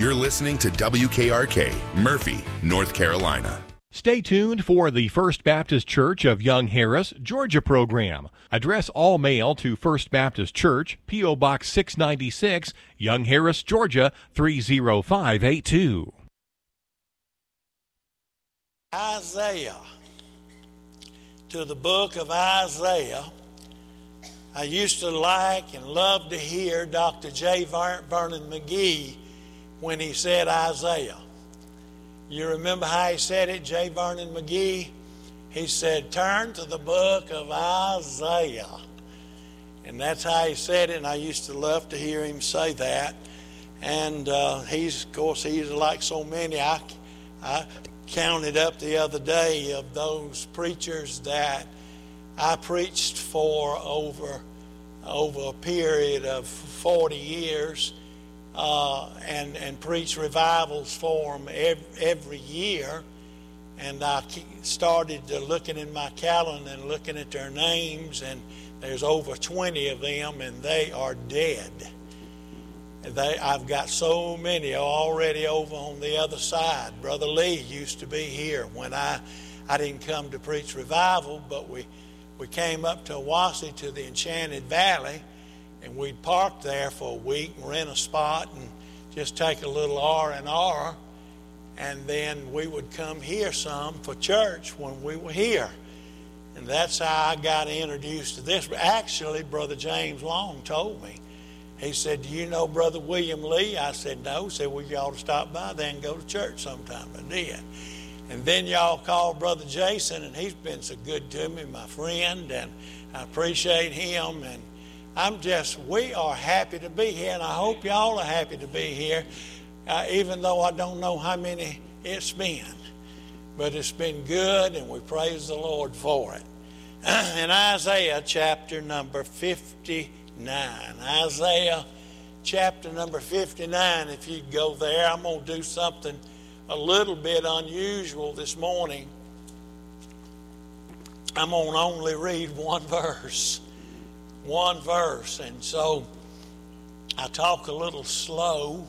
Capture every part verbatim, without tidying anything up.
You're listening to W K R K, Murphy, North Carolina. Stay tuned for the First Baptist Church of Young Harris, Georgia program. Address all mail to First Baptist Church, P O. Box six ninety-six, Young Harris, Georgia three oh five eight two. Isaiah, to the book of Isaiah. I used to like and love to hear Doctor J. Vernon McGee when he said Isaiah. You remember how he said it, J. Vernon McGee? He said, turn to the book of Isaiah. And that's how he said it, and I used to love to hear him say that. And uh, he's, of course, he's like so many. I, I counted up the other day of those preachers that I preached for over, over a period of forty years. Uh, and, and preach revivals for them every, every year. And I started looking in my calendar and looking at their names, and there's over twenty of them, and they are dead. They, I've got so many already over on the other side. Brother Lee used to be here when I, I didn't come to preach revival, but we, we came up to Owasso to the Enchanted Valley, and we'd park there for a week, rent a spot, and just take a little R and R, and then we would come here some for church when we were here. And that's how I got introduced to this. Actually, Brother James Long told me. He said, do you know Brother William Lee? I said, no. He said, well, you ought to stop by there and go to church sometime. I did. And then y'all called Brother Jason, and he's been so good to me, my friend, and I appreciate him. And I'm just, we are happy to be here, and I hope y'all are happy to be here, uh, even though I don't know how many it's been. But it's been good, and we praise the Lord for it. In Isaiah chapter number fifty-nine, Isaiah chapter number fifty-nine, if you'd go there, I'm going to do something a little bit unusual this morning. I'm going to only read one verse. One verse, and so I talk a little slow,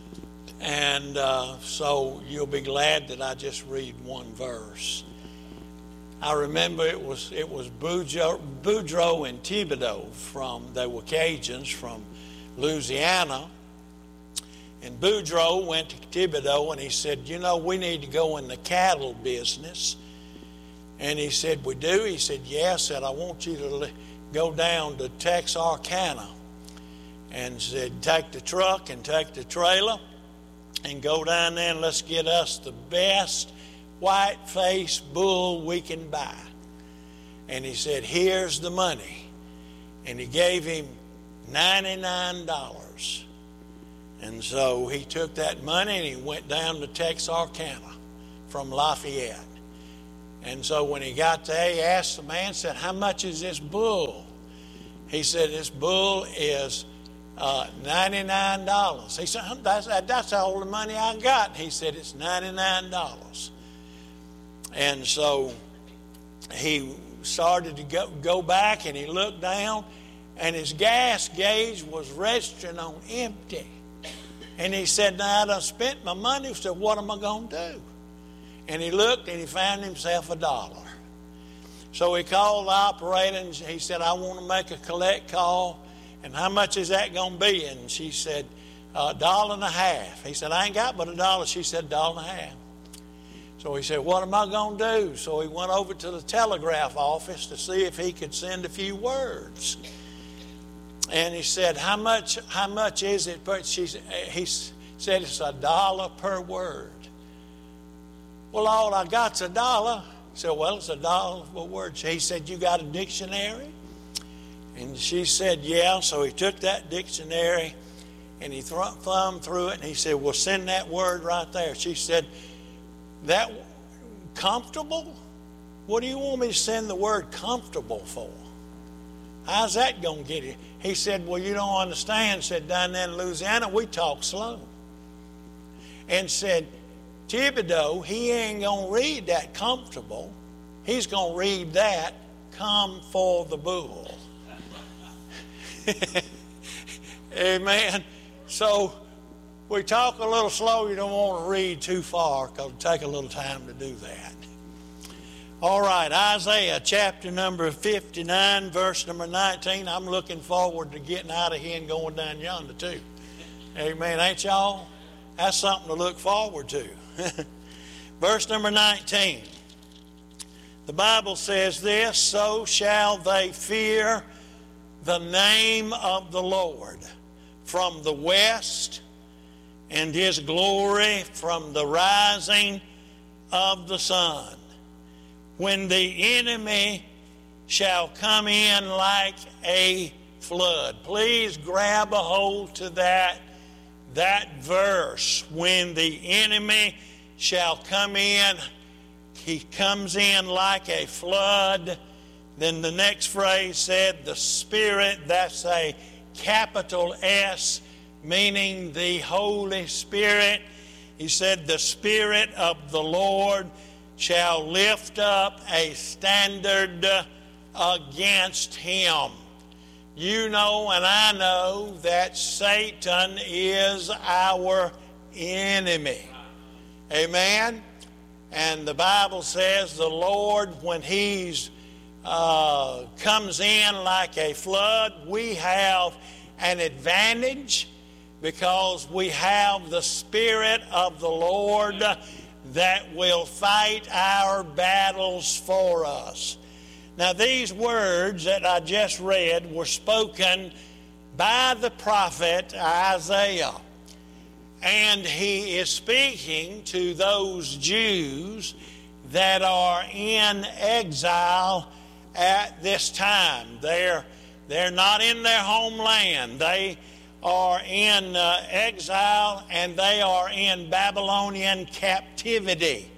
and uh, so you'll be glad that I just read one verse. I remember it was it was Boudreaux, Boudreaux and Thibodeau from, they were Cajuns from Louisiana, and Boudreaux went to Thibodeau and he said, you know, we need to go in the cattle business. And he said, we do? He said, yes. I said, I want you to li- go down to Texarkana, and said, take the truck and take the trailer and go down there and let's get us the best white-faced bull we can buy. And he said, here's the money. And he gave him ninety-nine dollars. And so he took that money and he went down to Texarkana from Lafayette. And so when he got there, he asked the man, said, how much is this bull? He said, this bull is uh, ninety-nine dollars. He said, that's, that's all the money I got. He said, it's ninety-nine dollars. And so he started to go, go back, and he looked down, and his gas gauge was registering on empty. And he said, now I done spent my money. He said, what am I going to do? And he looked, and he found himself a dollar. So he called the operator, and he said, I want to make a collect call, and how much is that going to be? And she said, a dollar and a half. He said, I ain't got but a dollar. She said, a dollar and a half. So he said, what am I going to do? So he went over to the telegraph office to see if he could send a few words. And he said, how much, how much is it? But she, he said, it's a dollar per word. Well, all I got's a dollar. He said, well, it's a dollar per word. He said, you got a dictionary? And she said, yeah. So he took that dictionary and he th- thumbed through it, and he said, well, send that word right there. She said, that comfortable? What do you want me to send the word comfortable for? How's that going to get you? He said, well, you don't understand. Said, down there in Louisiana, we talk slow. And said, Thibodeau, he ain't going to read that comfortable. He's going to read that, come for the bull. Amen. So we talk a little slow, you don't want to read too far because it'll take a little time to do that. All right, Isaiah chapter number fifty-nine, verse number nineteen. I'm looking forward to getting out of here and going down yonder too. Amen, ain't y'all? That's something to look forward to. Verse number nineteen. The Bible says this, so shall they fear the name of the Lord from the west, and his glory from the rising of the sun. When the enemy shall come in like a flood. Please grab a hold to that, that verse. When the enemy shall come in, he comes in like a flood. Then the next phrase said, the Spirit, that's a capital S, meaning the Holy Spirit. He said, the Spirit of the Lord shall lift up a standard against him. You know and I know that Satan is our enemy. Amen? And the Bible says the Lord, when he's uh, comes in like a flood, we have an advantage because we have the Spirit of the Lord that will fight our battles for us. Now, these words that I just read were spoken by the prophet Isaiah. And he is speaking to those Jews that are in exile at this time. They're, they're not in their homeland. They are in uh, exile, and they are in Babylonian captivity.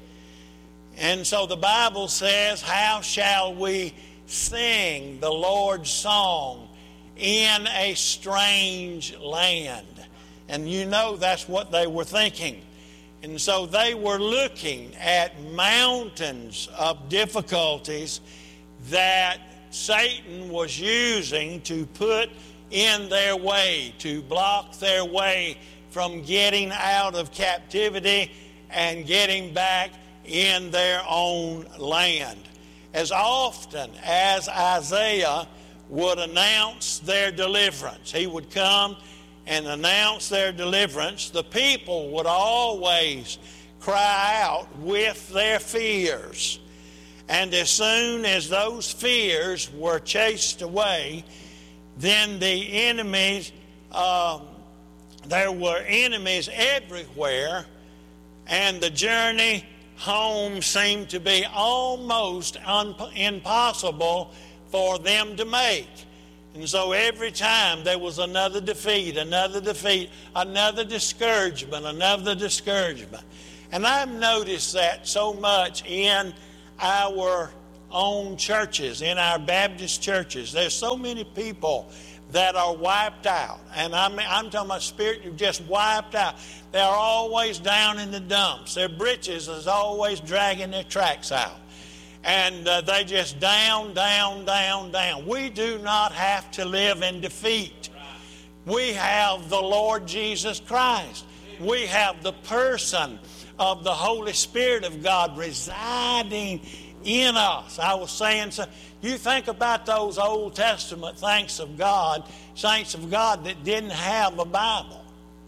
And so the Bible says, how shall we sing the Lord's song in a strange land? And you know that's what they were thinking. And so they were looking at mountains of difficulties that Satan was using to put in their way, to block their way from getting out of captivity and getting back in their own land. As often as Isaiah would announce their deliverance, he would come and announce their deliverance, the people would always cry out with their fears. And as soon as those fears were chased away, then the enemies, um, there were enemies everywhere, and the journey home seemed to be almost un- impossible for them to make. And so every time there was another defeat, another defeat, another discouragement, another discouragement. And I've noticed that so much in our own churches, in our Baptist churches. There's so many people that are wiped out. And I'm, I'm talking about spirit just wiped out. They're always down in the dumps. Their britches is always dragging their tracks out. And uh, they just down, down, down, down. We do not have to live in defeat. We have the Lord Jesus Christ. We have the person of the Holy Spirit of God residing in us. I was saying, so you think about those Old Testament saints of God, saints of God that didn't have a Bible.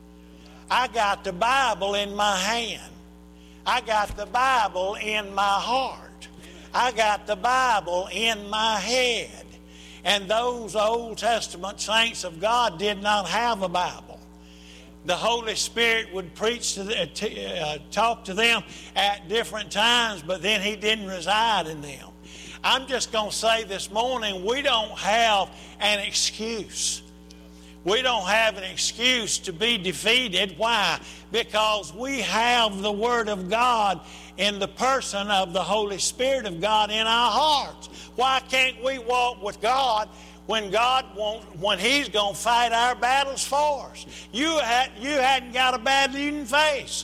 I got the Bible in my hand. I got the Bible in my heart. I got the Bible in my head. And those Old Testament saints of God did not have a Bible. The Holy Spirit would preach to the, t- uh, talk to them at different times, but then he didn't reside in them. I'm just going to say this morning, we don't have an excuse. We don't have an excuse to be defeated. Why? Because we have the Word of God in the person of the Holy Spirit of God in our hearts. Why can't we walk with God when God won't, when He's going to fight our battles for us? You had, you hadn't got a battle you can face.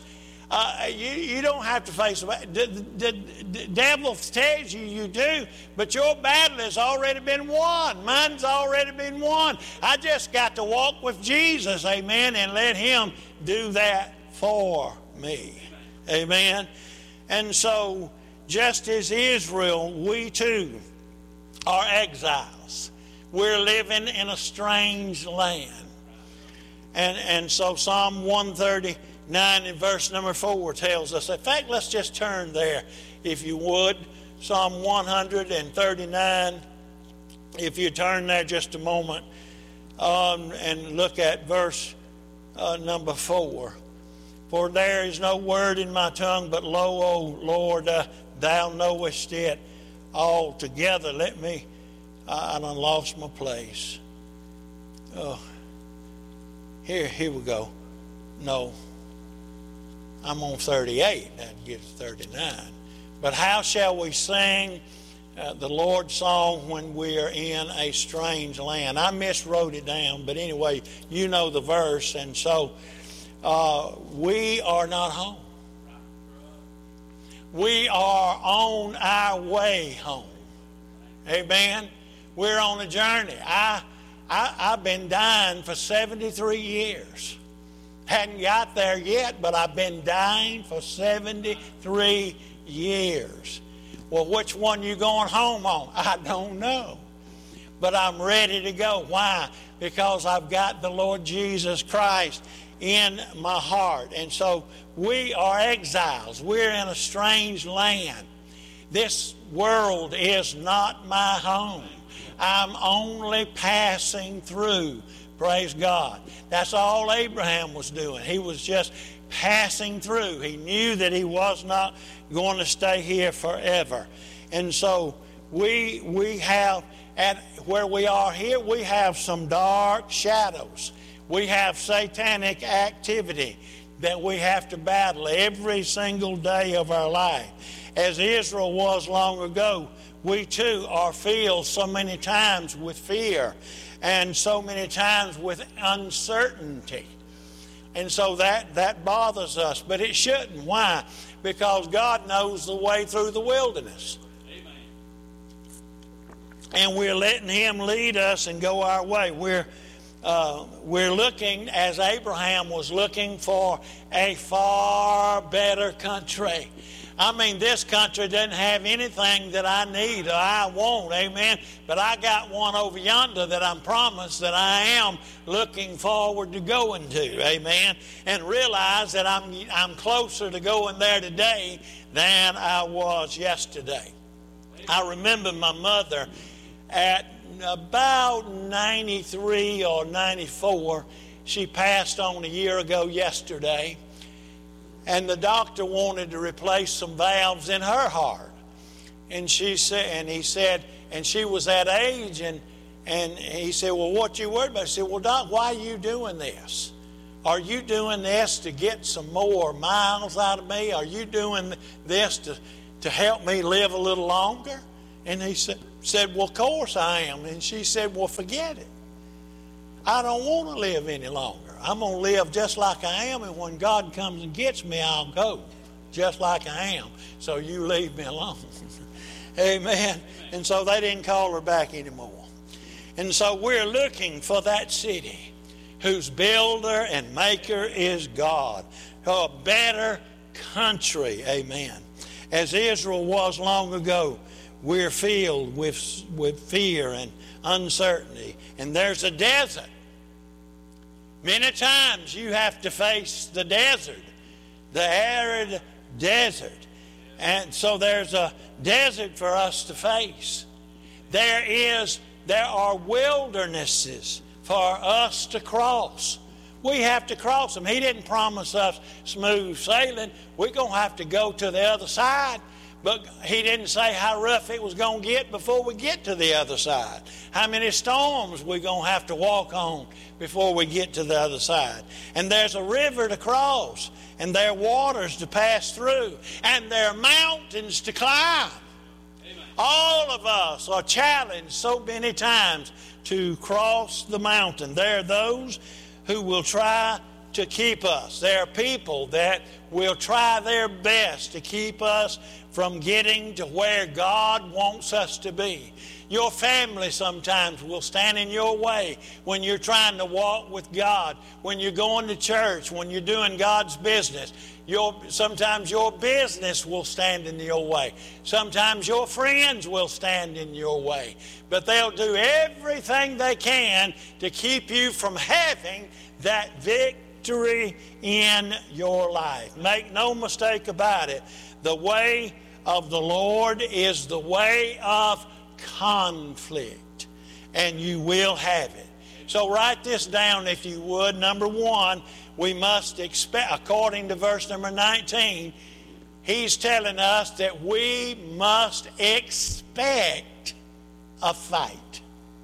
Uh, you, you don't have to face the, the, the, the devil tells you you do, but your battle has already been won. Mine's already been won. I just got to walk with Jesus, amen, and let him do that for me. Amen. And so, just as Israel, we too are exiles. We're living in a strange land. And, and so Psalm one thirty-nine in verse number four tells us. In fact, let's just turn there, if you would. Psalm one thirty-nine, if you turn there just a moment, um, and look at verse uh, number four. For there is no word in my tongue, but lo, O Lord, uh, thou knowest it altogether. Let me, I, I done lost my place. Oh, here, here we go. No, I'm on thirty-eight. That gets thirty-nine. But how shall we sing uh, the Lord's song when we are in a strange land? I miswrote it down, but anyway, you know the verse, and so uh, we are not home. We are on our way home. Amen. We're on a journey. I, I, I've been dying for seventy-three years. Hadn't got there yet, but I've been dying for seventy-three years. Well, which one you going home on? I don't know. But I'm ready to go. Why? Because I've got the Lord Jesus Christ in my heart. And so we are exiles. We're in a strange land. This world is not my home. I'm only passing through. Praise God. That's all Abraham was doing. He was just passing through. He knew that he was not going to stay here forever. And so we we have, at where we are here, we have some dark shadows. We have satanic activity that we have to battle every single day of our life. As Israel was long ago, we too are filled so many times with fear and so many times with uncertainty. And so that, that bothers us, but it shouldn't. Why? Because God knows the way through the wilderness. Amen. And we're letting him lead us and go our way. We're Uh, we're looking, as Abraham was looking, for a far better country. I mean, this country doesn't have anything that I need or I want, amen. But I got one over yonder that I'm promised that I am looking forward to going to, amen. And realize that I'm, I'm closer to going there today than I was yesterday. I remember my mother at about ninety-three or ninety-four, she passed on a year ago yesterday, and the doctor wanted to replace some valves in her heart. And she said, and he said, and she was that age, and and he said, well, what you worried about? I said, well, Doc, why are you doing this? Are you doing this to get some more miles out of me? Are you doing this to to help me live a little longer? And he said, said, well, of course I am. And she said, well, forget it. I don't want to live any longer. I'm going to live just like I am, and when God comes and gets me, I'll go just like I am. So you leave me alone. Amen. And so they didn't call her back anymore. And so we're looking for that city whose builder and maker is God. A better country. Amen. As Israel was long ago, we're filled with, with fear and uncertainty. And there's a desert. Many times you have to face the desert, the arid desert. And so there's a desert for us to face. There is, there are wildernesses for us to cross. We have to cross them. He didn't promise us smooth sailing. We're going to have to go to the other side. But he didn't say how rough it was going to get before we get to the other side. How many storms we're going to have to walk on before we get to the other side. And there's a river to cross. And there are waters to pass through. And there are mountains to climb. Amen. All of us are challenged so many times to cross the mountain. There are those who will try to keep us. There are people that will try their best to keep us from getting to where God wants us to be. Your family sometimes will stand in your way when you're trying to walk with God, when you're going to church, when you're doing God's business. Your, sometimes your business will stand in your way. Sometimes your friends will stand in your way. But they'll do everything they can to keep you from having that victory in your life. Make no mistake about it. The way of the Lord is the way of conflict, and you will have it. So write this down if you would. Number one, we must expect, according to verse number nineteen, he's telling us that we must expect a fight.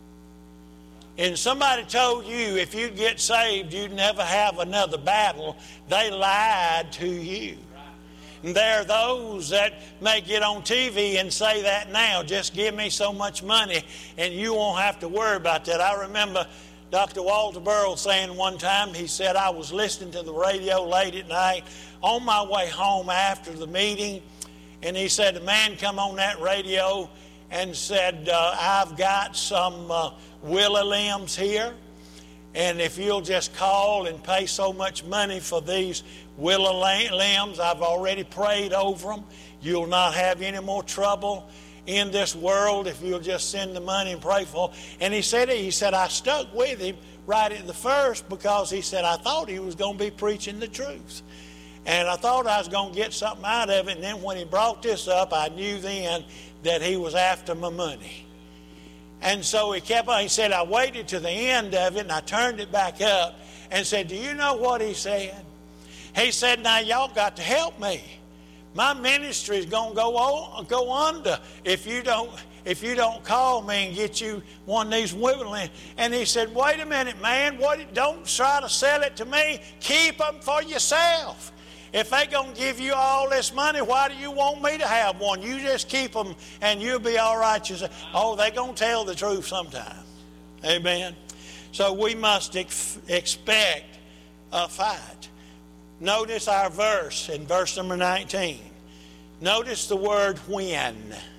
And somebody told you if you get saved, you'd never have another battle. They lied to you. And there are those that may get on T V and say that now, just give me so much money and you won't have to worry about that. I remember Doctor Walter Burrell saying one time, he said, I was listening to the radio late at night on my way home after the meeting, and he said, a man come on that radio and said, uh, I've got some uh, willow limbs here, and if you'll just call and pay so much money for these willow limbs, I've already prayed over them. You'll not have any more trouble in this world if you'll just send the money and pray for them. And he said, he said, I stuck with him right at the first because he said, I thought he was going to be preaching the truth. And I thought I was going to get something out of it. And then when he brought this up, I knew then that he was after my money. And so he kept on. He said, I waited to the end of it, and I turned it back up and said, do you know what he said? He said, now y'all got to help me. My ministry is going to go on, go under if you don't if you don't call me and get you one of these women. And he said, wait a minute, man. What? Don't try to sell it to me. Keep them for yourself. If they're going to give you all this money, why do you want me to have one? You just keep them and you'll be all right. You say, oh, they're going to tell the truth sometime. Amen. So we must ex- expect a fight. Notice our verse in verse number nineteen. Notice the word when.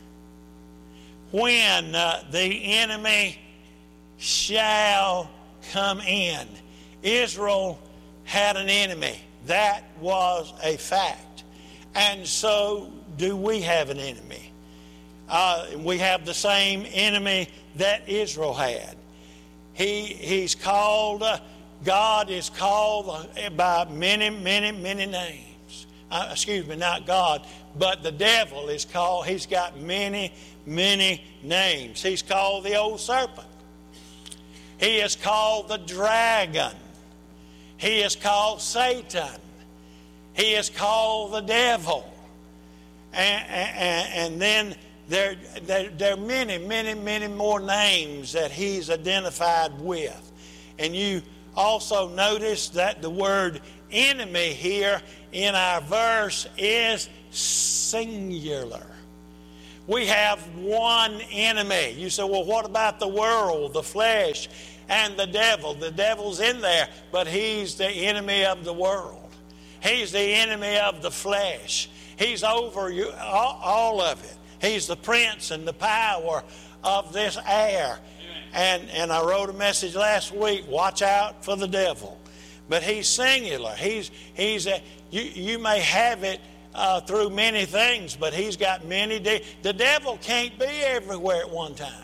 When uh, the enemy shall come in. Israel had an enemy. That was a fact. And so do we have an enemy. Uh, we have the same enemy that Israel had. He, he's called... Uh, God is called by many, many, many names. Uh, excuse me, not God, but the devil is called, he's got many, many names. He's called the old serpent. He is called the dragon. He is called Satan. He is called the devil. And, and, and then there, there, there are many, many, many more names that he's identified with. And you also notice that the word enemy here in our verse is singular. We have one enemy. You say, well, what about the world, the flesh, and the devil? The devil's in there, but he's the enemy of the world. He's the enemy of the flesh. He's over you, all, all of it. He's the prince and the power of this air. And, and I wrote a message last week, watch out for the devil. But he's singular. He's, he's a, you, you may have it uh, through many things, but he's got many. De- the devil can't be everywhere at one time.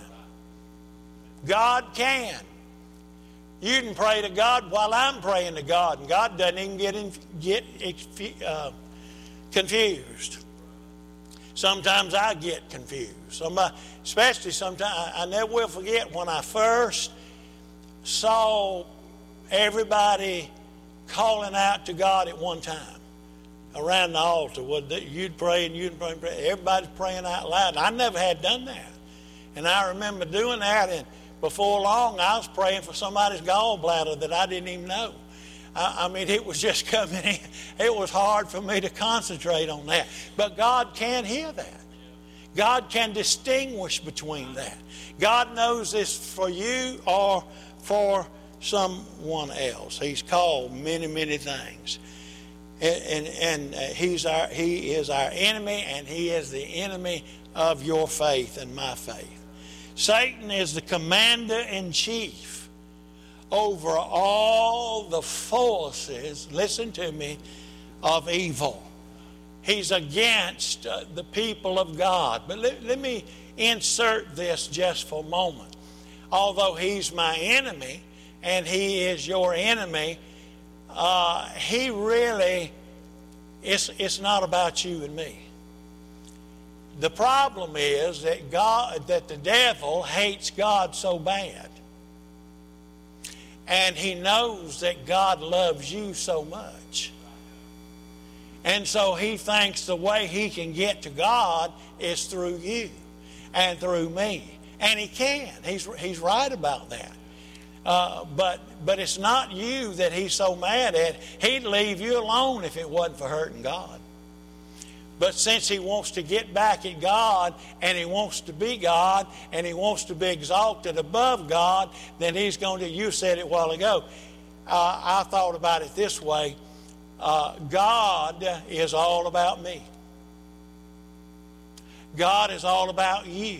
God can. You can pray to God while I'm praying to God, and God doesn't even get, in, get uh, confused. Sometimes I get confused. Somebody, especially sometimes, I never will forget when I first saw everybody calling out to God at one time around the altar. You'd pray and you'd pray and pray. Everybody's praying out loud. I never had done that. And I remember doing that, and before long I was praying for somebody's gallbladder that I didn't even know. I mean, it was just coming in. It was hard for me to concentrate on that. But God can hear that. God can distinguish between that. God knows this for you or for someone else. He's called many, many things. And, and, and he's our, he is our enemy, and he is the enemy of your faith and my faith. Satan is the commander-in-chief over all the forces, listen to me, of evil. He's against uh, the people of God. But let, let me insert this just for a moment. Although he's my enemy and he is your enemy, uh, he really, it's, it's not about you and me. The problem is that God, that the devil hates God so bad. And he knows that God loves you so much. And so he thinks the way he can get to God is through you and through me. And he can. He's, he's right about that. Uh, but, but it's not you that he's so mad at. He'd leave you alone if it wasn't for hurting God. But since he wants to get back at God, and he wants to be God, and he wants to be exalted above God, then he's going to, you said it a while ago, uh, I thought about it this way, uh, God is all about me. God is all about you.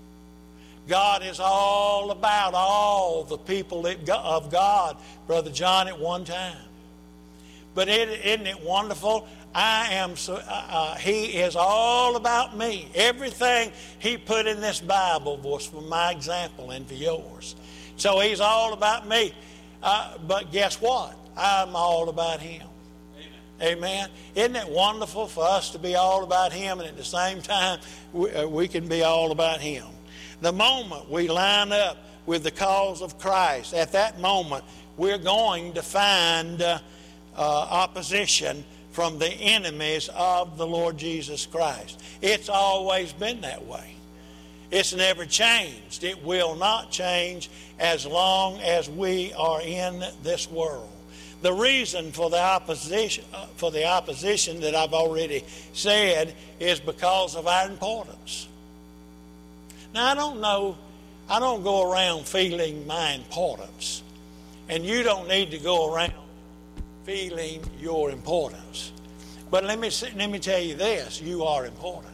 God is all about all the people of God, Brother John, at one time. But isn't it wonderful? I am so, uh, he is all about me. Everything he put in this Bible was for my example and for yours. So he's all about me. Uh, but guess what? I'm all about him. Amen. Amen. Isn't it wonderful for us to be all about him, and at the same time we, uh, we can be all about him? The moment we line up with the cause of Christ, at that moment we're going to find uh, uh, opposition from the enemies of the Lord Jesus Christ. It's always been that way. It's never changed. It will not change as long as we are in this world. The reason for the opposition, uh, for the opposition that I've already said is because of our importance. Now, I don't know, I don't go around feeling my importance. And you don't need to go around feeling your importance. But let me, let me tell you this, you are important.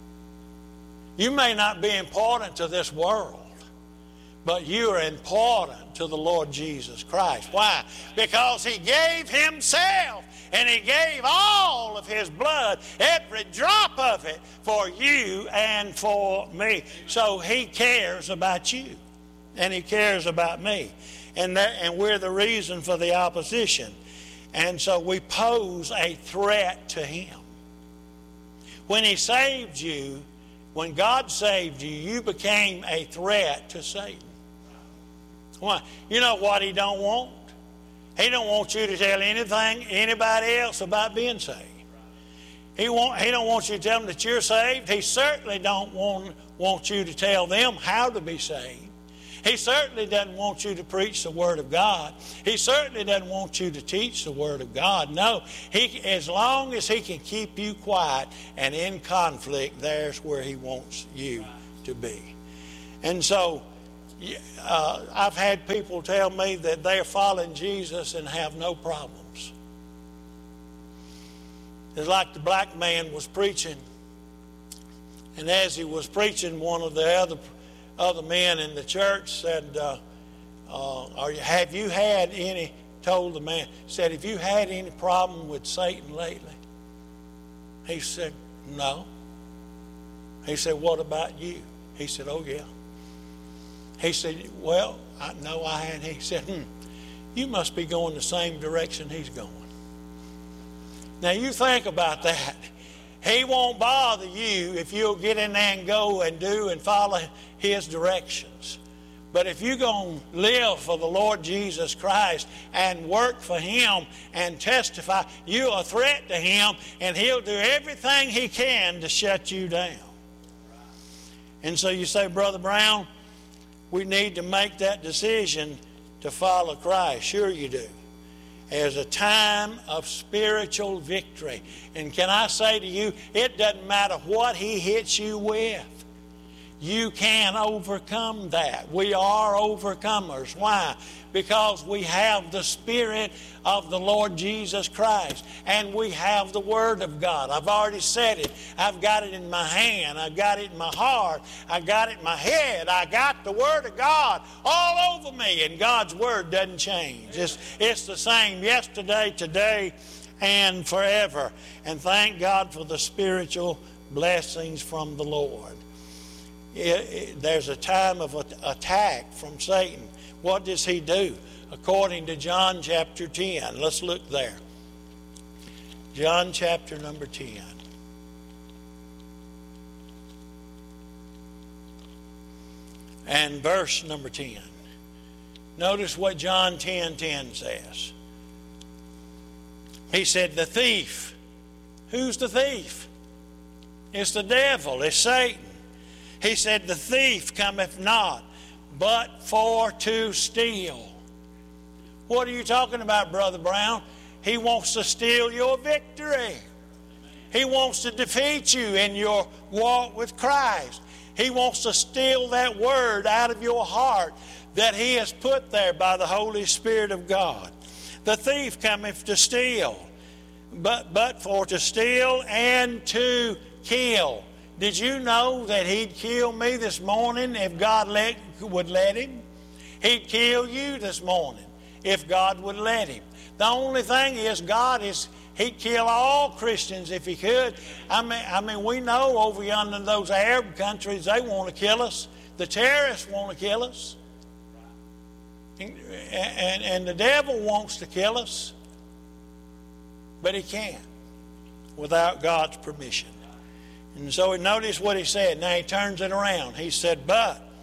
You may not be important to this world, but you are important to the Lord Jesus Christ. Why? Because he gave himself, and he gave all of his blood, every drop of it, for you and for me. So he cares about you, and he cares about me. And, that, and we're the reason for the opposition. And so we pose a threat to him. When he saved you, when God saved you, you became a threat to Satan. Why? You know what he don't want? He don't want you to tell anything, anybody else about being saved. He want, he don't want you to tell them that you're saved. He certainly don't want, want you to tell them how to be saved. He certainly doesn't want you to preach the Word of God. He certainly doesn't want you to teach the Word of God. No, he, as long as he can keep you quiet and in conflict, there's where he wants you to be. And so uh, I've had people tell me that they're following Jesus and have no problems. It's like the black man was preaching, and as he was preaching, one of the other Other men in the church said, uh, uh, are you, have you had any, told the man, said, have you had any problem with Satan lately? He said, no. He said, what about you? He said, oh yeah. He said, well, I know I had. He said, hmm, you must be going the same direction he's going. Now you think about that. He won't bother you if you'll get in there and go and do and follow his directions. But if you're going to live for the Lord Jesus Christ and work for him and testify, you're a threat to him, and he'll do everything he can to shut you down. And so you say, Brother Brown, we need to make that decision to follow Christ. Sure you do. As a time of spiritual victory. And can I say to you, it doesn't matter what he hits you with. you can overcome that. We are overcomers. Why? Because we have the Spirit of the Lord Jesus Christ, and we have the Word of God. I've already said it. I've got it in my hand. I've got it in my heart. I've got it in my head. I got the Word of God all over me, and God's Word doesn't change. It's, it's the same yesterday, today, and forever. And thank God for the spiritual blessings from the Lord. It, it, there's a time of attack from Satan. What does he do? According to John chapter ten. Let's look there. John chapter number ten. And verse number ten. Notice what John ten ten says. He said, the thief. Who's the thief? It's the devil. It's Satan. He said, the thief cometh not, but for to steal. What are you talking about, Brother Brown? He wants to steal your victory. He wants to defeat you in your walk with Christ. He wants to steal that word out of your heart that he has put there by the Holy Spirit of God. The thief cometh to steal, but, but for to steal and to kill. Did you know that he'd kill me this morning if God let, would let him? He'd kill you this morning if God would let him. The only thing is, God is, he'd kill all Christians if he could. I mean, I mean, we know over yonder in those Arab countries, they want to kill us. The terrorists want to kill us. And, and, and the devil wants to kill us. But he can't without God's permission. And so notice what he said. Now he turns it around. He said, but